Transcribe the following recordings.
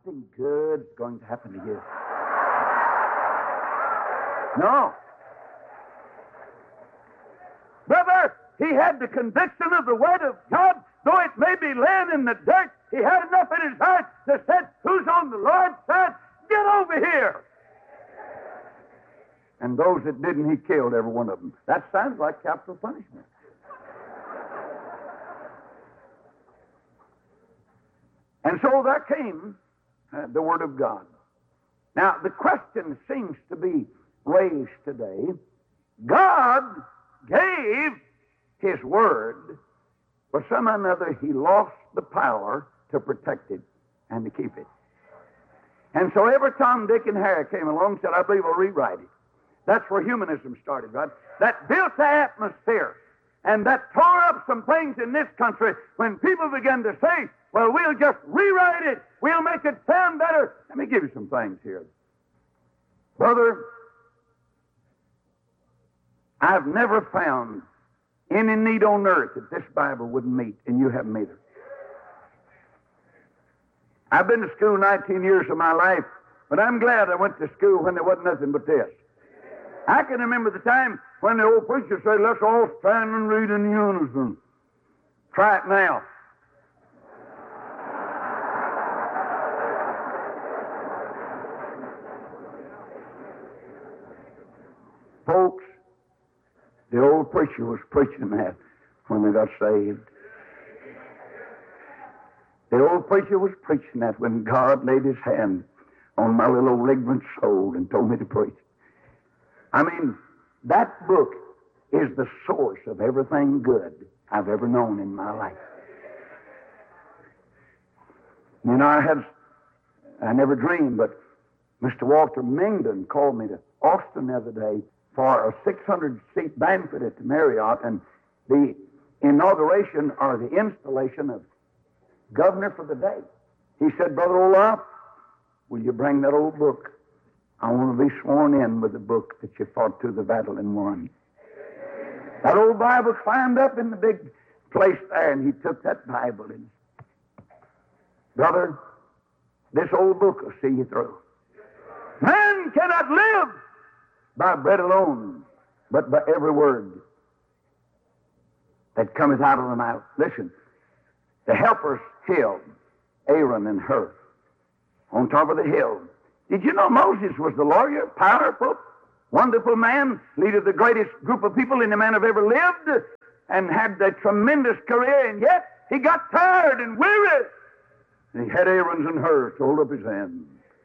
something good's going to happen to you. No. Brother, he had the conviction of the Word of God, though it may be laying in the dirt. He had enough in his heart that said, who's on the Lord's side? Get over here. And those that didn't, he killed every one of them. That sounds like capital punishment. And so there came the Word of God. Now, the question seems to be raised today. God gave His Word, but somehow or another He lost the power to protect it and to keep it. And so every Tom, Dick, and Harry came along and said, I believe I'll rewrite it. That's where humanism started, right? That built the atmosphere, and that tore up some things in this country when people began to say, well, we'll just rewrite it. We'll make it sound better. Let me give you some things here. Brother, I've never found any need on earth that this Bible wouldn't meet, and you haven't either. I've been to school 19 years of my life, but I'm glad I went to school when there wasn't nothing but this. I can remember the time when the old preacher said, let's all stand and read in unison. Try it now. Folks, the old preacher was preaching that when they got saved. The old preacher was preaching that when God laid His hand on my little old ignorant soul and told me to preach. I mean, that book is the source of everything good I've ever known in my life. You know, I never dreamed, but Mr. Walter Mingdon called me to Austin the other day for a 600-seat banquet at the Marriott, and the inauguration or the installation of governor for the day. He said, Brother Olaf, will you bring that old book? I want to be sworn in with the book that you fought to the battle and won. That old Bible climbed up in the big place there, and he took that Bible and, brother, this old book will see you through. Man cannot live by bread alone, but by every word that cometh out of the mouth. Listen, the helpers killed Aaron and Hur on top of the hill. Did you know Moses was the lawyer, powerful, wonderful man, leader of the greatest group of people any man have ever lived, and had a tremendous career, and yet he got tired and weary. And he had Aaron's and Hur's to hold up his hands.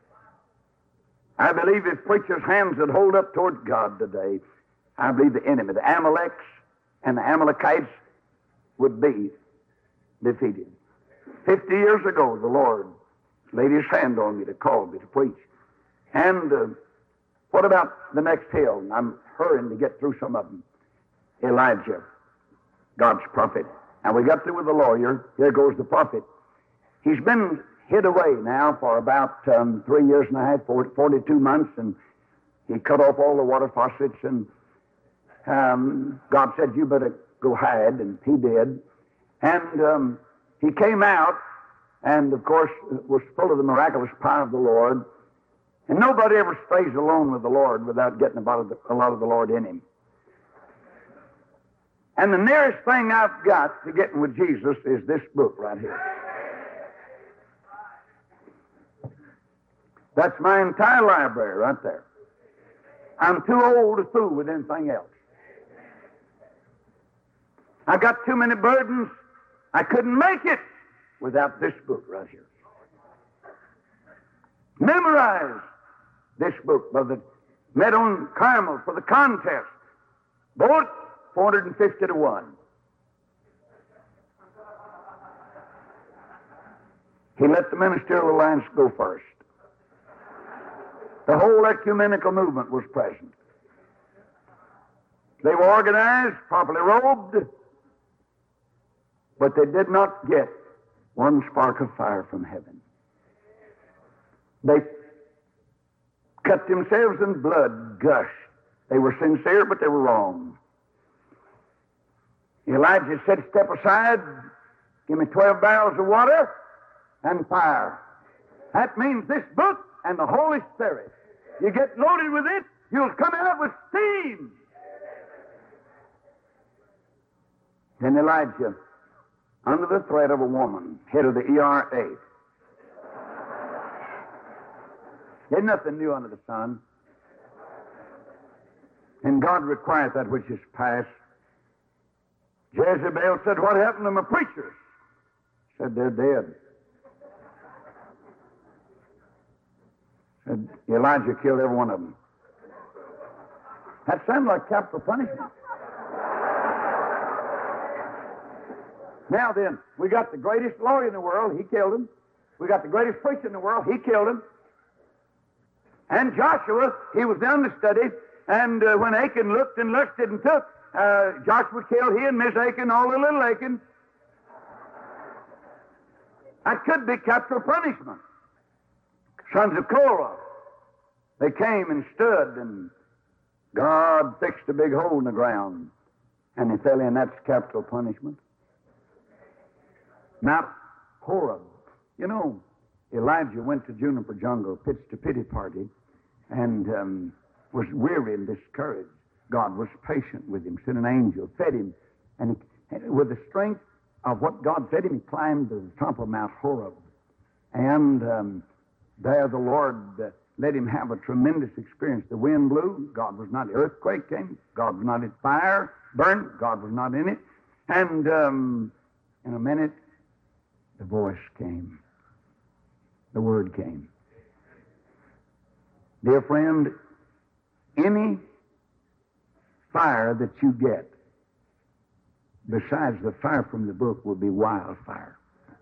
I believe if preachers' hands would hold up towards God today, I believe the enemy, the Amaleks and the Amalekites, would be defeated. 50 years ago, the Lord laid His hand on me to call me to preach. And what about the next hill? I'm hurrying to get through some of them. Elijah, God's prophet. And we got through with the lawyer. Here goes the prophet. He's been hid away now for about 3 years and a half, 42 months, and he cut off all the water faucets, and God said, you better go hide, and he did. And he came out, and of course was full of the miraculous power of the Lord. And nobody ever stays alone with the Lord without getting a lot of the Lord in him. And the nearest thing I've got to getting with Jesus is this book right here. That's my entire library right there. I'm too old to fool with anything else. I got too many burdens. I couldn't make it without this book right here. Memorize this book, brother. Met on Carmel for the contest. Both 450 to 1. He let the ministerial alliance go first. The whole ecumenical movement was present. They were organized, properly robed, but they did not get one spark of fire from heaven. They cut themselves and blood gushed. They were sincere, but they were wrong. Elijah said, step aside, give me 12 barrels of water and fire. That means this book and the Holy Spirit. You get loaded with it, you'll come out with steam. Then Elijah, under the threat of a woman, head of the ERA. There's nothing new under the sun. And God requires that which is past. Jezebel said, what happened to my preachers? Said, they're dead. Said, Elijah killed every one of them. That sounded like capital punishment. Now then, we got the greatest lawyer in the world, he killed him. We got the greatest preacher in the world, he killed him. And Joshua, he was down to study, and when Achan looked and lusted and took, Joshua killed he and Miss Achan, all the little Achan. That could be capital punishment. Sons of Korah, they came and stood, and God fixed a big hole in the ground, and they fell in. That's capital punishment. Mount Horeb. You know, Elijah went to Juniper Jungle, pitched a pity party, and was weary and discouraged. God was patient with him, sent an angel, fed him, and with the strength of what God fed him, he climbed to the top of Mount Horeb. And there the Lord let him have a tremendous experience. The wind blew, God was not. The earthquake came, God was not in. Fire burned, God was not in it. And in a minute, the voice came. The word came. Dear friend, any fire that you get, besides the fire from the book, will be wildfire.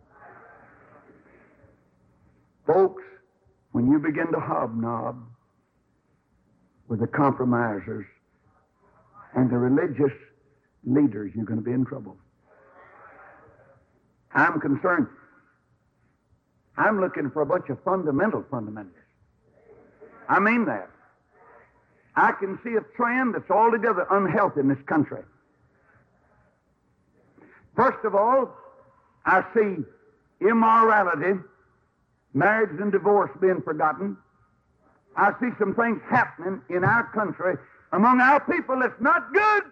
Folks, when you begin to hobnob with the compromisers and the religious leaders, you're going to be in trouble. I'm concerned. I'm looking for a bunch of fundamentalists. I mean that. I can see a trend that's altogether unhealthy in this country. First of all, I see immorality, marriage and divorce being forgotten. I see some things happening in our country among our people that's not good.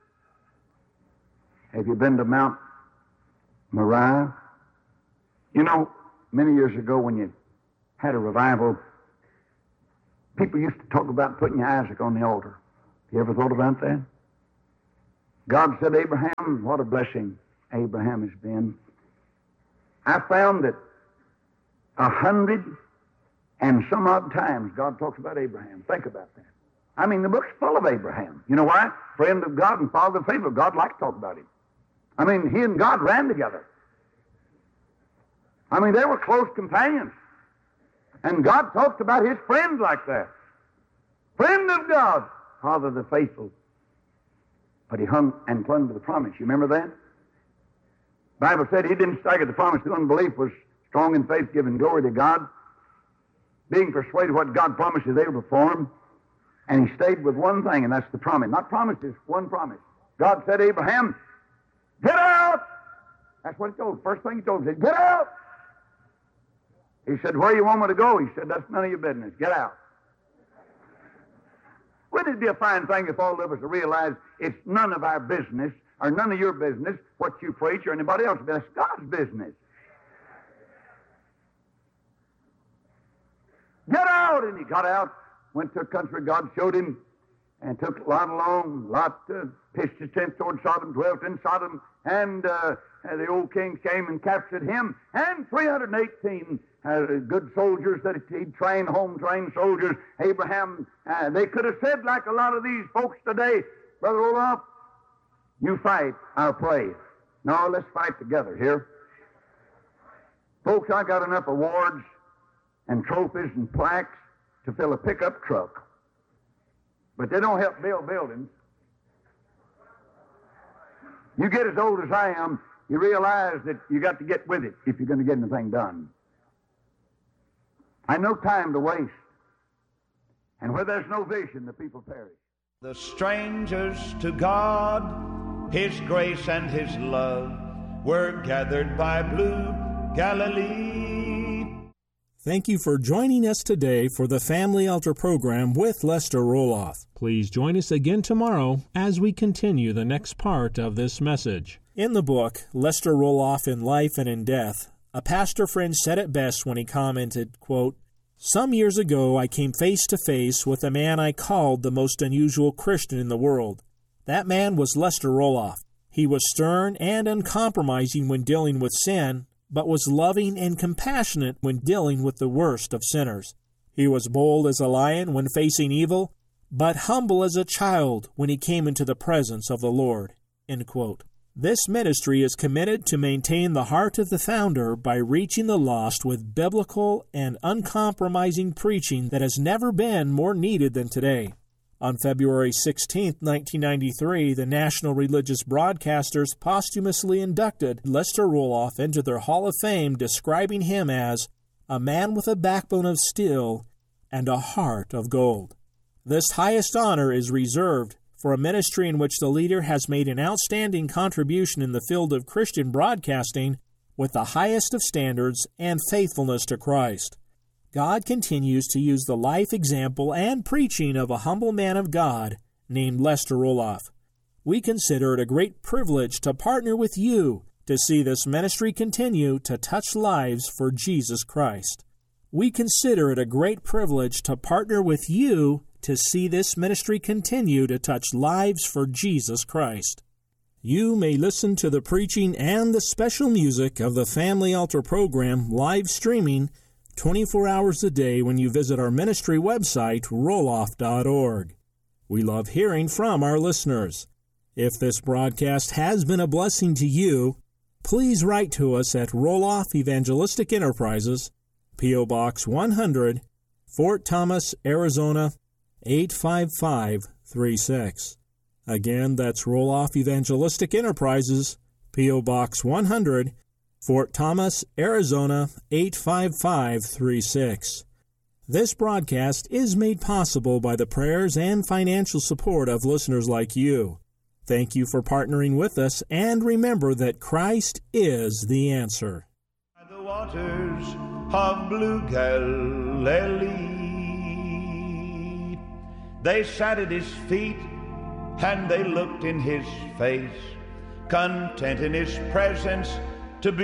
Have you been to Mount Moriah? You know, many years ago when you had a revival, people used to talk about putting Isaac on the altar. You ever thought about that? God said, Abraham, what a blessing Abraham has been. I found that 100 and some odd times God talks about Abraham. Think about that. I mean, the book's full of Abraham. You know why? Friend of God and father of faith. God liked to talk about him. I mean, he and God ran together. I mean, they were close companions. And God talked about his friends like that. Friend of God, father of the faithful. But he hung and clung to the promise. You remember that? The Bible said he didn't stagger the promise. The unbelief was strong in faith, giving glory to God, being persuaded what God promised they would perform. And he stayed with one thing, and that's the promise. Not promises, one promise. God said, Abraham, get out! That's what he told him. First thing he told him, he said, get out! He said, where you want me to go? He said, that's none of your business. Get out. Wouldn't it be a fine thing if all of us realized it's none of our business or none of your business what you preach or anybody else? That's God's business. Get out! And he got out, went to a country God showed him, and took Lot along. Lot pitched his tent toward Sodom, dwelt in Sodom, and the old king came and captured him, and 318 good soldiers that he'd trained, home-trained soldiers. Abraham, they could have said like a lot of these folks today, Brother Olaf, you fight, I'll pray. No, let's fight together here. Folks, I got enough awards and trophies and plaques to fill a pickup truck. But they don't help build buildings. You get as old as I am, you realize that you got to get with it if you're going to get anything done. I no time to waste. And where there's no vision, the people perish. The strangers to God, His grace and His love, were gathered by blue Galilee. Thank you for joining us today for the Family Altar program with Lester Roloff. Please join us again tomorrow as we continue the next part of this message. In the book, Lester Roloff in Life and in Death, a pastor friend said it best when he commented, quote, "Some years ago I came face to face with a man I called the most unusual Christian in the world. That man was Lester Roloff. He was stern and uncompromising when dealing with sin, but was loving and compassionate when dealing with the worst of sinners. He was bold as a lion when facing evil, but humble as a child when he came into the presence of the Lord." End quote. This ministry is committed to maintain the heart of the founder by reaching the lost with biblical and uncompromising preaching that has never been more needed than today. On February 16, 1993, the National Religious Broadcasters posthumously inducted Lester Roloff into their Hall of Fame, describing him as a man with a backbone of steel and a heart of gold. This highest honor is reserved for a ministry in which the leader has made an outstanding contribution in the field of Christian broadcasting with the highest of standards and faithfulness to Christ. God continues to use the life example and preaching of a humble man of God named Lester Roloff. We consider it a great privilege to partner with you to see this ministry continue to touch lives for Jesus Christ. We consider it a great privilege to partner with you to see this ministry continue to touch lives for Jesus Christ. You may listen to the preaching and the special music of the Family Altar program live streaming 24 hours a day when you visit our ministry website, roloff.org. We love hearing from our listeners. If this broadcast has been a blessing to you, please write to us at Roloff Evangelistic Enterprises, P.O. Box 100, Fort Thomas, Arizona, 85536. Again, that's Roloff Evangelistic Enterprises, P.O. Box 100, Fort Thomas, Arizona, 85536. This broadcast is made possible by the prayers and financial support of listeners like you. Thank you for partnering with us, and remember that Christ is the answer. The waters of blue Galilee, they sat at his feet and they looked in his face, content in his presence